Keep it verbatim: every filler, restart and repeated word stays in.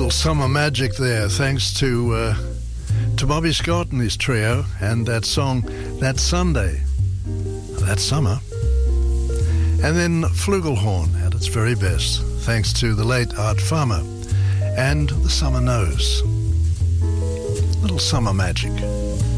Little summer magic there, thanks to uh, to Bobby Scott and his trio, and that song, That Sunday, That Summer. And then Flugelhorn at its very best, thanks to the late Art Farmer and The Summer Knows. Little summer magic.